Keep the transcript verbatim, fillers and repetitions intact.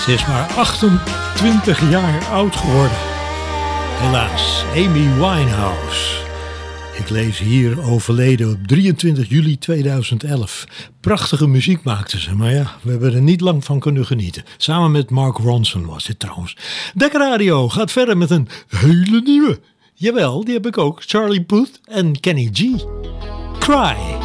Ze is maar achtentwintig jaar oud geworden. Helaas, Amy Winehouse. Ik lees hier overleden op drieëntwintig juli tweeduizend elf. Prachtige muziek maakte ze, maar ja, we hebben er niet lang van kunnen genieten. Samen met Mark Ronson was dit trouwens. Dekker Radio gaat verder met een hele nieuwe. Jawel, die heb ik ook. Charlie Puth en Kenny G. Cry.